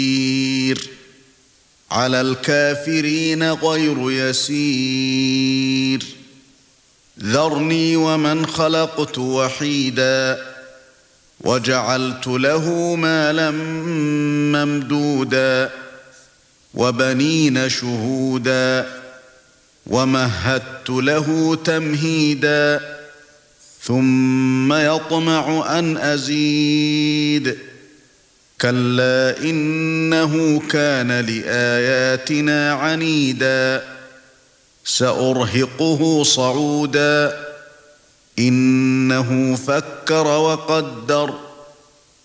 على الكافرين غير يسير ذرني ومن خلقت وحيدا وجعلت له مالا ممدودا وبنين شهودا ومهدت له تمهيدا ثم يطمع أن أزيد كلا إنه كان لآياتنا عنيدا سأرهقه صعودا إنه فكر وقدر